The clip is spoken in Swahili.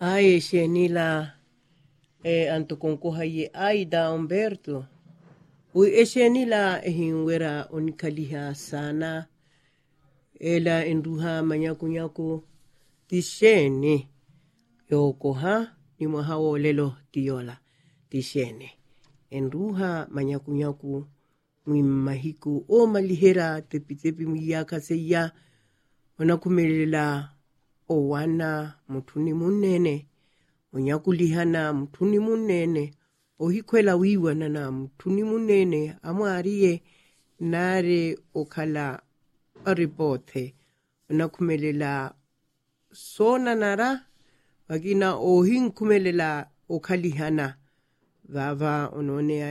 Ai, Shenila, antukonkoha ye Aida Umberto. Ui Shenila hinwera onikaliha sana. Ela enduha manyakunyaku tishene. Yokoha ni mahawo lelo tiola tishene. Enduha manyakunyaku mahiku o malihera tepi miyaka seya. Wanakumelela o wana mutuni munene. Onyakulihana mutuni munene. O hikwela wiwana na mutuni munene. Amuarie nare okala aripote. Wanakumelela sona nara. Wagina o hinkumelela okalihana. Vava onone